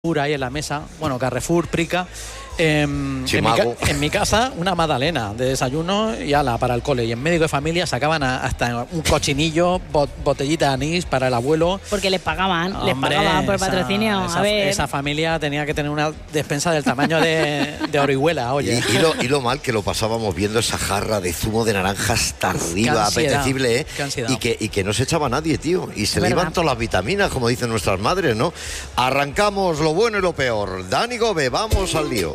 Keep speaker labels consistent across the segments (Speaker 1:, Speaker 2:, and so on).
Speaker 1: ahí en la mesa, bueno, Carrefour, Prica, en mi casa una magdalena de desayuno y ala para el cole, y en médico de familia sacaban hasta un cochinillo, botellita de anís para el abuelo.
Speaker 2: Porque les pagaban por patrocinio.
Speaker 1: Esa familia tenía que tener una despensa del tamaño de Orihuela, oye.
Speaker 3: Y lo mal que lo pasábamos viendo esa jarra de zumo de naranja hasta arriba, apetecible, y que no se echaba nadie, tío, y se le iban todas las vitaminas, como dicen nuestras madres, ¿no? Arrancamos lo bueno y lo peor. Dani Gobe, vamos al lío.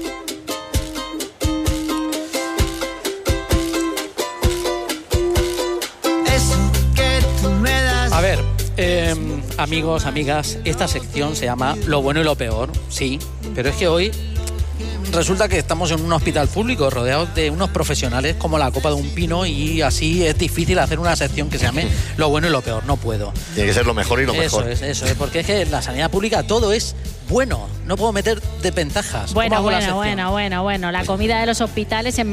Speaker 1: A ver, amigos, amigas, esta sección se llama Lo bueno y lo peor, sí, pero es que hoy resulta que estamos en un hospital público rodeados de unos profesionales como la copa de un pino, y así es difícil hacer una sección que se llame Lo bueno y lo peor, no puedo.
Speaker 3: Tiene que ser lo mejor y lo mejor.
Speaker 1: Eso es, porque es que en la sanidad pública todo es bueno, no puedo meter desventajas.
Speaker 2: Bueno, la comida de los hospitales es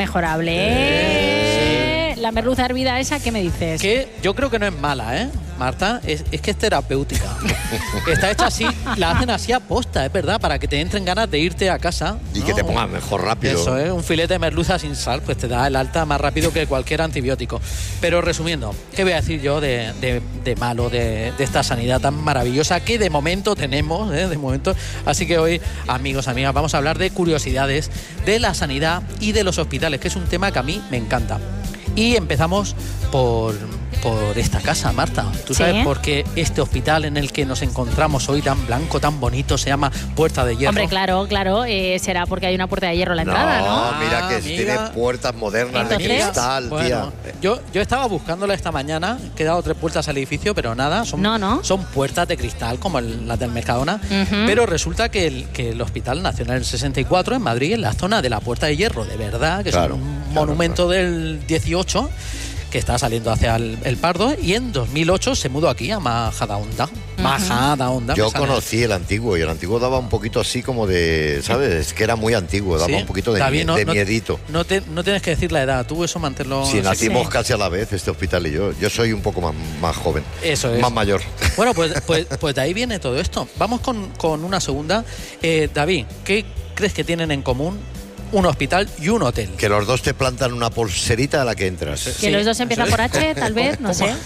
Speaker 2: mejorable, La merluza hervida esa, ¿qué me dices?
Speaker 1: Que yo creo que no es mala, Marta, es que es terapéutica. Está hecha así, la hacen así a posta, es verdad, para que te entren ganas de irte a casa.
Speaker 3: Y que te pongas mejor rápido.
Speaker 1: Eso es, un filete de merluza sin sal, pues te da el alta más rápido que cualquier antibiótico. Pero resumiendo, ¿qué voy a decir yo de malo de esta sanidad tan maravillosa que de momento tenemos, de momento? Así que hoy, amigos, amigas, vamos a hablar de curiosidades de la sanidad y de los hospitales, que es un tema que a mí me encanta. Y empezamos por esta casa, Marta. ¿Tú sabes por qué este hospital en el que nos encontramos hoy, tan blanco, tan bonito, se llama Puerta de Hierro?
Speaker 2: Hombre, claro, será porque hay una puerta de hierro en la entrada, ¿no?
Speaker 3: Mira que tiene puertas modernas de cristal,
Speaker 1: bueno, tía. Yo estaba buscándola esta mañana, he dado 3 vueltas al edificio, pero nada, son puertas de cristal como las del Mercadona, pero resulta que el Hospital nació en el 64 en Madrid, en la zona de la Puerta de Hierro, de verdad, que es un monumento del 18, que está saliendo hacia el Pardo, y en 2008 se mudó aquí a Majadahonda.
Speaker 3: Yo conocí el antiguo, y el antiguo daba un poquito así como de, ¿sabes? Es que era muy antiguo, daba un poquito de miedito.
Speaker 1: No tienes que decir la edad, tú eso mantenerlo.
Speaker 3: Sí, nacimos casi a la vez, este hospital y yo. Yo soy un poco más joven.
Speaker 1: Eso es.
Speaker 3: Más mayor.
Speaker 1: Bueno, pues de ahí viene todo esto. Vamos con una segunda. David, ¿qué crees que tienen en común un hospital y un hotel?
Speaker 3: Que los dos te plantan una pulserita a la que entras.
Speaker 2: Que los dos empiezan por H, tal vez, no sé.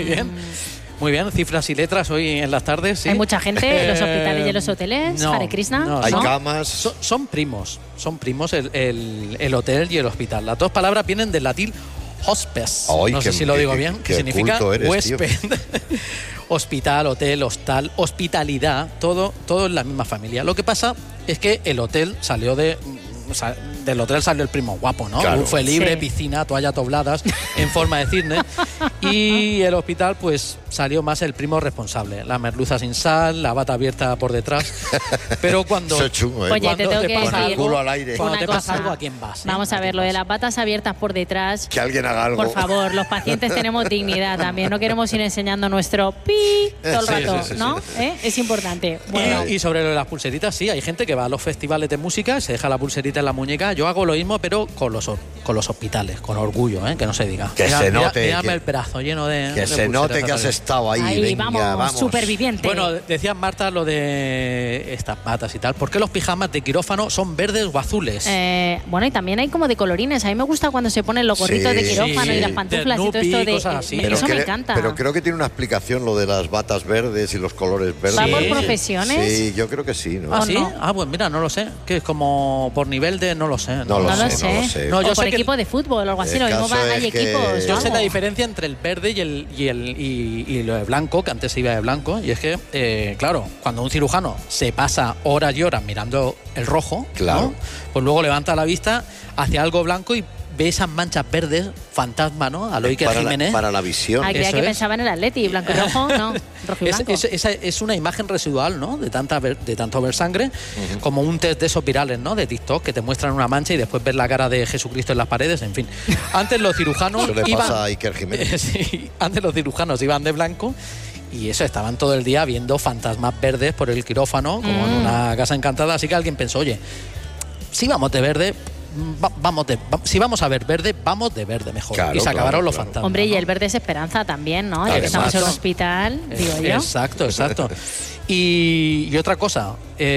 Speaker 1: Muy bien, cifras y letras hoy en las tardes. ¿Sí?
Speaker 2: Hay mucha gente en los hospitales y en los hoteles. Hare Krishna.
Speaker 3: Hay camas.
Speaker 1: Son primos el hotel y el hospital. Las dos palabras vienen del latín hospes. No sé si lo digo bien, que significa huésped. Hospital, hotel, hostal, hospitalidad, todo en la misma familia. Lo que pasa es que el hotel salió del hotel salió el primo guapo, ¿no?
Speaker 3: Claro.
Speaker 1: Fue libre, piscina, toallas dobladas en forma de cisne. Y el hospital, pues, salió más el primo responsable. La merluza sin sal, la bata abierta por detrás. Pero cuando...
Speaker 3: Eso es chungo,
Speaker 2: Oye, te tengo que decir
Speaker 3: el culo al aire.
Speaker 1: Cuando te pasa algo, ¿a quién vas?
Speaker 2: Vamos a ver, lo de las batas abiertas por detrás.
Speaker 3: Que alguien haga algo.
Speaker 2: Por favor, los pacientes tenemos dignidad también. No queremos ir enseñando nuestro pi todo el rato, ¿no? Es importante. Bueno.
Speaker 1: Y sobre lo de las pulseritas, sí, hay gente que va a los festivales de música, se deja la pulserita en la muñeca. Yo hago lo mismo, pero con los hospitales, con orgullo, que no se diga.
Speaker 3: Que se note.
Speaker 1: Mírame el brazo lleno de...
Speaker 3: Que se note que has estado ahí. Venga, vamos.
Speaker 2: Superviviente.
Speaker 1: Bueno, decía Marta lo de estas batas y tal. ¿Por qué los pijamas de quirófano son verdes o azules?
Speaker 2: Bueno, y también hay como de colorines. A mí me gusta cuando se ponen los gorritos de quirófano y las pantuflas y todo esto
Speaker 1: cosas así.
Speaker 2: Eso me encanta.
Speaker 3: Pero creo que tiene una explicación lo de las batas verdes y los colores verdes.
Speaker 2: ¿Va por profesiones?
Speaker 3: Sí, yo creo que sí, ¿no?
Speaker 1: ¿Ah, sí? Ah, pues mira, no lo sé. Que es como por nivel de... No lo sé.
Speaker 3: No lo sé.
Speaker 1: No, yo
Speaker 2: o por
Speaker 1: sé
Speaker 2: equipo de fútbol o algo así. Lo mismo hay equipos.
Speaker 1: Yo sé la diferencia entre el verde y lo de blanco, que antes se iba de blanco, y es que, claro, cuando un cirujano se pasa horas y horas mirando el rojo, ¿no? Pues luego levanta la vista hacia algo blanco y ve esas manchas verdes, fantasma, ¿no? A lo Iker Jiménez.
Speaker 3: Para la visión.
Speaker 2: Creía que pensaba en el Atleti, blanco y rojo, no, rojo y blanco.
Speaker 1: Es una imagen residual, ¿no? De tanto ver sangre, como un test de esos virales, ¿no? De TikTok, que te muestran una mancha y después ves la cara de Jesucristo en las paredes, en fin. Antes los cirujanos
Speaker 3: Eso le pasa a Iker Jiménez.
Speaker 1: Sí, antes los cirujanos iban de blanco. Y eso, estaban todo el día viendo fantasmas verdes por el quirófano, como en una casa encantada. Así que alguien pensó, oye, si vamos de verde, si vamos a ver verde, vamos de verde mejor.
Speaker 3: Claro,
Speaker 1: y se acabaron los fantasmas.
Speaker 2: Hombre,
Speaker 1: ¿no?
Speaker 2: y el verde es esperanza también, ¿no? Ya que estamos en un hospital, digo yo.
Speaker 1: Exacto. Y otra cosa,